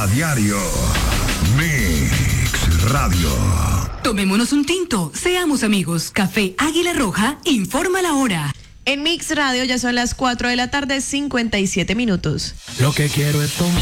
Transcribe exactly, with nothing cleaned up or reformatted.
A diario. Mix Radio. Tomémonos un tinto, seamos amigos. Café Águila Roja informa la hora. En Mix Radio ya son las cuatro de la tarde, cincuenta y siete minutos. Lo que quiero es tomar.